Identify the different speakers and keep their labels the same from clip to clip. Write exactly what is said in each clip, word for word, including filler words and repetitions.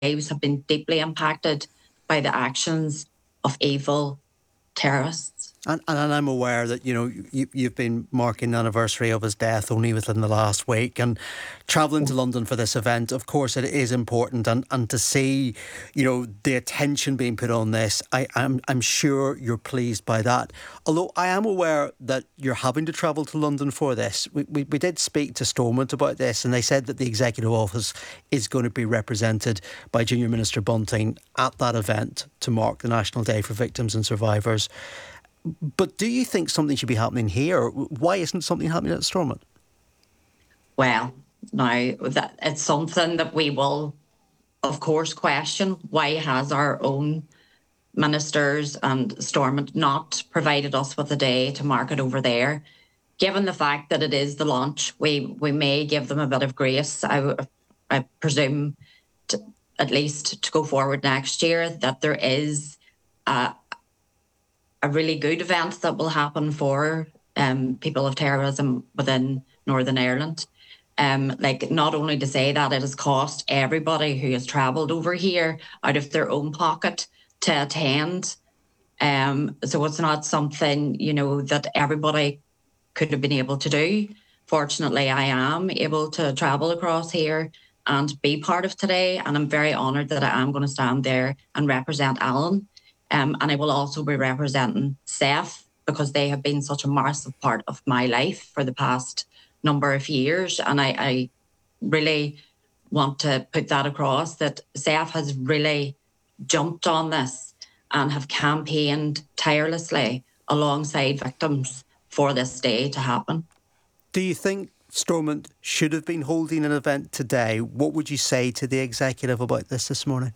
Speaker 1: lives have been deeply impacted by the actions of evil terrorists.
Speaker 2: And, and I'm aware that, you know, you, you've been marking the anniversary of his death only within the last week, and travelling to London for this event, of course, it is important. And, and to see, you know, the attention being put on this, I, I'm, I'm sure you're pleased by that. Although I am aware that you're having to travel to London for this. We, we, we did speak to Stormont about this, and they said that the Executive Office is going to be represented by Junior Minister Bunting at that event to mark the National Day for Victims and Survivors. But do you think something should be happening here? Why isn't something happening at Stormont?
Speaker 1: Well, now, that it's something that we will, of course, question. Why has our own ministers and Stormont not provided us with a day to mark it over there? Given the fact that it is the launch, we, we may give them a bit of grace. I, I presume, to, at least to go forward next year, that there is a a really good event that will happen for um, people of terrorism within Northern Ireland. Um, like, not only to say that it has cost everybody who has travelled over here out of their own pocket to attend. Um, so it's not something, you know, that everybody could have been able to do. Fortunately, I am able to travel across here and be part of today. And I'm very honoured that I am going to stand there and represent Alan. Um, and I will also be representing S E F, because they have been such a massive part of my life for the past number of years. And I, I really want to put that across, that S E F has really jumped on this and have campaigned tirelessly alongside victims for this day to happen.
Speaker 2: Do you think Stormont should have been holding an event today? What would you say to the executive about this this morning?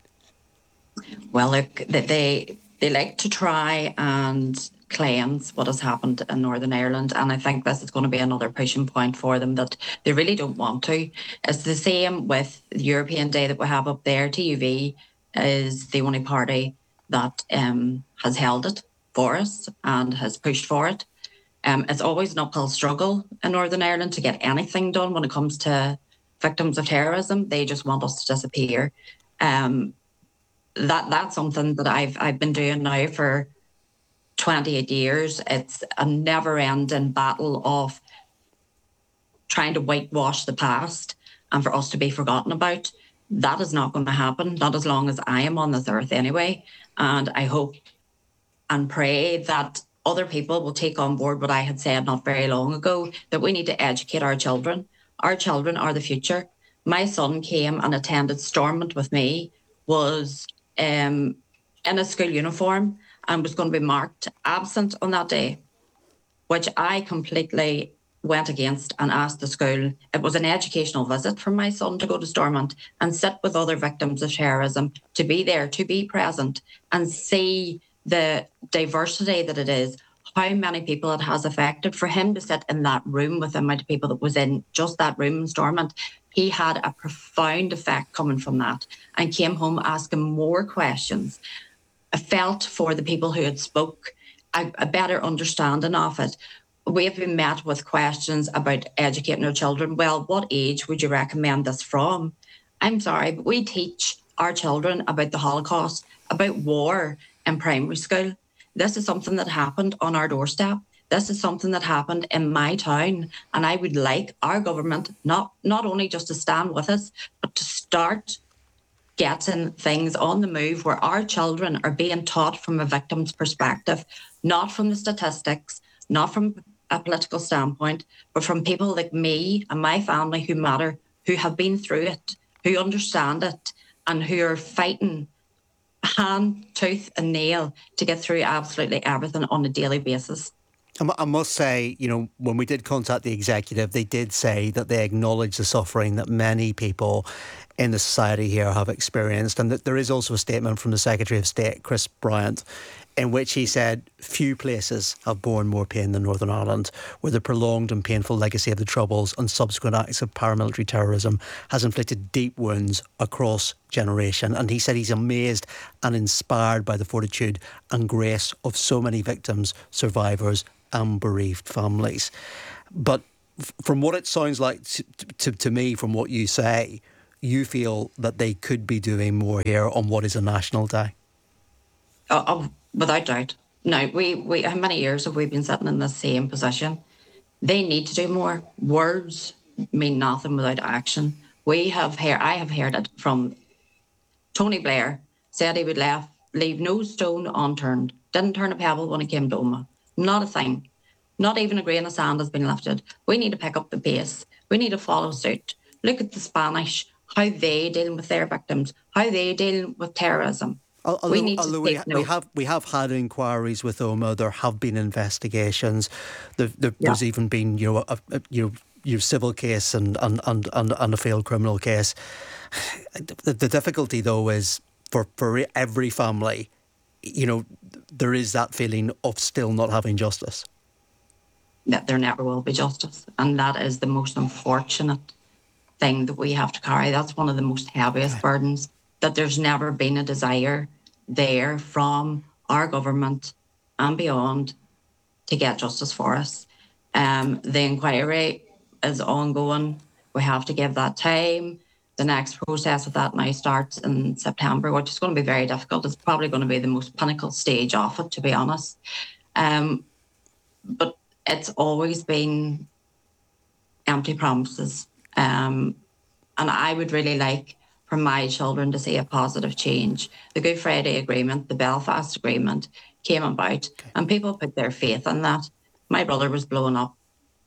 Speaker 1: Well, look, they... They like to try and cleanse what has happened in Northern Ireland, and I think this is going to be another pushing point for them, that they really don't want to. It's the same with the European Day that we have up there. T U V is the only party that um, has held it for us and has pushed for it. Um, it's always an uphill struggle in Northern Ireland to get anything done when it comes to victims of terrorism. They just want us to disappear. Um, That that's something that I've I've been doing now for twenty-eight years. It's a never-ending battle of trying to whitewash the past and for us to be forgotten about. That is not going to happen, not as long as I am on this earth anyway. And I hope and pray that other people will take on board what I had said not very long ago, that we need to educate our children. Our children are the future. My son came and attended Stormont with me, was Um, in a school uniform, and was going to be marked absent on that day, which I completely went against and asked the school. It was an educational visit for my son to go to Stormont and sit with other victims of terrorism, to be there, to be present and see the diversity that it is, how many people it has affected. For him to sit in that room with the amount of people that was in just that room in Stormont, he had a profound effect coming from that, and came home asking more questions. I felt for the people who had spoke a, a better understanding of it. We have been met with questions about educating our children. Well, what age would you recommend this from? I'm sorry, but we teach our children about the Holocaust, about war in primary school. This is something that happened on our doorstep. This is something that happened in my town, and I would like our government not, not only just to stand with us, but to start getting things on the move where our children are being taught from a victim's perspective, not from the statistics, not from a political standpoint, but from people like me and my family who matter, who have been through it, who understand it, and who are fighting hand, tooth and nail to get through absolutely everything on a daily basis.
Speaker 2: I must say, you know, when we did contact the executive, they did say that they acknowledge the suffering that many people in the society here have experienced, and that there is also a statement from the Secretary of State, Chris Bryant, in which he said few places have borne more pain than Northern Ireland, where the prolonged and painful legacy of the Troubles and subsequent acts of paramilitary terrorism has inflicted deep wounds across generation. And he said he's amazed and inspired by the fortitude and grace of so many victims, survivors and bereaved families. But f- from what it sounds like to, to, to me, from what you say, you feel that they could be doing more here on what is a national day?
Speaker 1: Oh, oh, without doubt. Now, we, we, how many years have we been sitting in the same position? They need to do more. Words mean nothing without action. We have heard, I have heard it from Tony Blair, said he would left, leave no stone unturned, didn't turn a pebble when it came to Omagh. Not a thing. Not even a grain of sand has been lifted. We need to pick up the pace. We need to follow suit. Look at the Spanish, how they deal with their victims, how they deal with terrorism.
Speaker 2: Although,
Speaker 1: we need
Speaker 2: although
Speaker 1: to
Speaker 2: we,
Speaker 1: take
Speaker 2: we have we have had inquiries with Omagh. There have been investigations. There, there, yeah. There's even been you know a, a you know your civil case and and, and and and a failed criminal case. The, the difficulty though is for for every family, you know, there is that feeling of still not having justice.
Speaker 1: That there never will be justice, and that is the most unfortunate thing that we have to carry. That's one of the most heaviest okay. burdens. That there's never been a desire there from our government and beyond to get justice for us. Um, the inquiry is ongoing. We have to give that time. The next process of that now starts in September, which is going to be very difficult. It's probably going to be the most pinnacle stage of it, to be honest. Um, but it's always been empty promises. Um, and I would really like for my children to see a positive change. The Good Friday Agreement, the Belfast Agreement came about okay. and people put their faith in that. My brother was blown up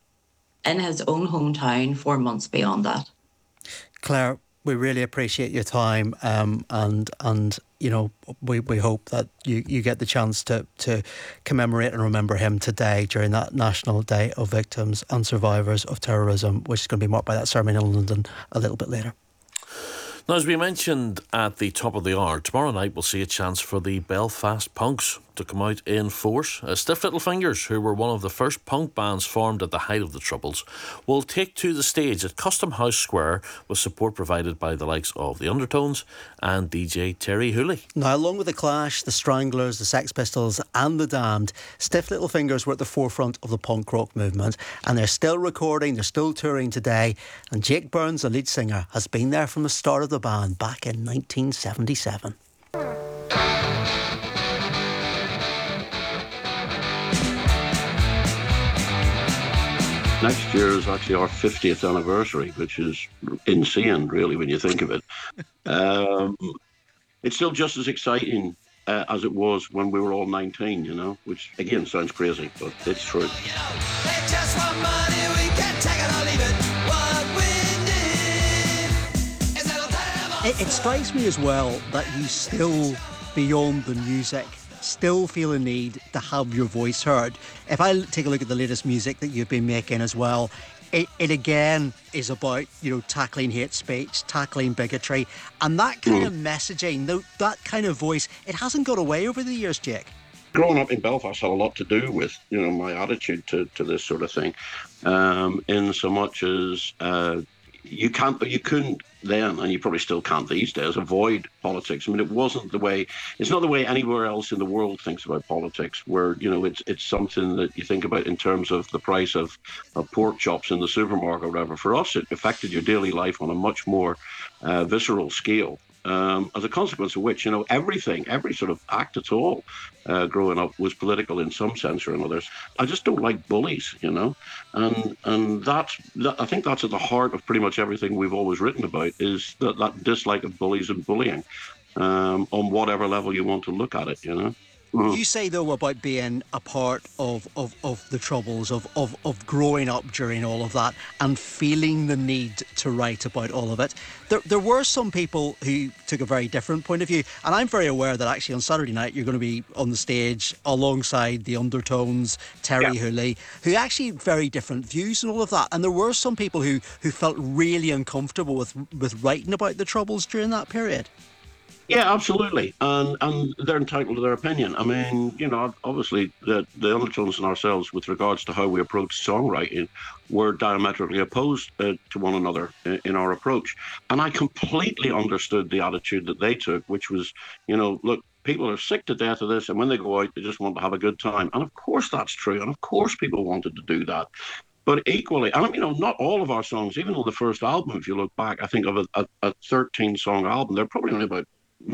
Speaker 1: in his own hometown four months beyond that.
Speaker 2: Claire, we really appreciate your time um, and and you know we, we hope that you, you get the chance to, to commemorate and remember him today during that National Day of Victims and Survivors of Terrorism, which is going to be marked by that ceremony in London a little bit later.
Speaker 3: Now, as we mentioned at the top of the hour, tomorrow night we'll see a chance for the Belfast Punks to come out in force. Uh, Stiff Little Fingers, who were one of the first punk bands formed at the height of the Troubles, will take to the stage at Custom House Square with support provided by the likes of the Undertones and D J Terry Hooley.
Speaker 2: Now, along with the Clash, the Stranglers, the Sex Pistols and the Damned, Stiff Little Fingers were at the forefront of the punk rock movement, and they're still recording, they're still touring today, and Jake Burns, the lead singer, has been there from the start of the band back in nineteen seventy-seven.
Speaker 4: Next year is actually our fiftieth anniversary, which is insane, really, when you think of it. Um, it's still just as exciting uh, as it was when we were all nineteen, you know, which, again, sounds crazy, but it's true.
Speaker 2: It, it strikes me as well that you still, beyond the music, still feel a need to have your voice heard. If I take a look at the latest music that you've been making as well, it, it again is about, you know, tackling hate speech, tackling bigotry, and that kind mm. of messaging, that kind of voice, it hasn't got away over the years, Jake.
Speaker 4: Growing up in Belfast had a lot to do with, you know, my attitude to, to this sort of thing, um, in so much as uh, you can't, you couldn't then, and you probably still can't these days, avoid politics. I mean, it wasn't the way, it's not the way anywhere else in the world thinks about politics, where, you know, it's it's something that you think about in terms of the price of, of pork chops in the supermarket or whatever. For us, it affected your daily life on a much more uh, visceral scale. Um, as a consequence of which, you know, everything, every sort of act at all uh, growing up was political in some sense or another. I just don't like bullies, you know, and and that's, that, I think that's at the heart of pretty much everything we've always written about, is that, that dislike of bullies and bullying um, on whatever level you want to look at it, you know.
Speaker 2: You say, though, about being a part of, of, of the Troubles, of, of, of growing up during all of that and feeling the need to write about all of it. There, there were some people who took a very different point of view, and I'm very aware that actually on Saturday night you're going to be on the stage alongside the Undertones, Terry yeah. Hooley, who actually had very different views and all of that. And there were some people who, who felt really uncomfortable with, with writing about the Troubles during that period.
Speaker 4: Yeah, absolutely, and and they're entitled to their opinion. I mean, you know, obviously the the Undertones and ourselves, with regards to how we approach songwriting, were diametrically opposed uh, to one another in, in our approach, and I completely understood the attitude that they took, which was, you know, look, people are sick to death of this, and when they go out, they just want to have a good time, and of course that's true, and of course people wanted to do that. but equally, and you know, not all of our songs, even on the first album, if you look back, I think of a, a, a thirteen song album, there are probably only about